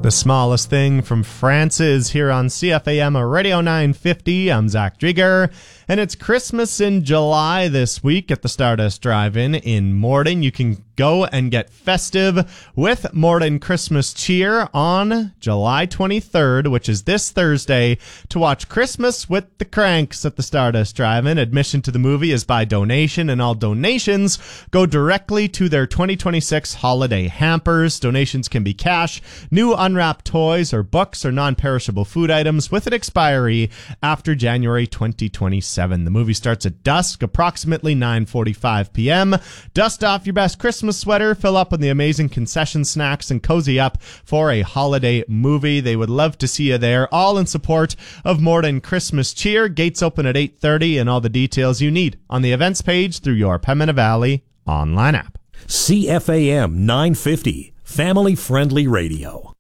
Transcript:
The Smallest Thing from Francis here on CFAM Radio 950. I'm Zach Drieger, and it's Christmas in July this week at the Stardust Drive-In in Morden. You can go and get festive with Morden Christmas Cheer on July 23rd, which is this Thursday, to watch Christmas with the Cranks at the Stardust Drive-In. Admission to the movie is by donation, and all donations go directly to their 2026 holiday hampers. Donations can be cash, new unwrapped toys, or books, or non-perishable food items with an expiry after January 2027. The movie starts at dusk, approximately 9:45 p.m. Dust off your best Christmas sweater, fill up on the amazing concession snacks, and cozy up for a holiday movie. They would love to see you there, all in support of Morden Christmas Cheer. Gates open at 8:30, and all the details you need on the events page through your Pembina Valley online app. CFAM 950, family-friendly radio.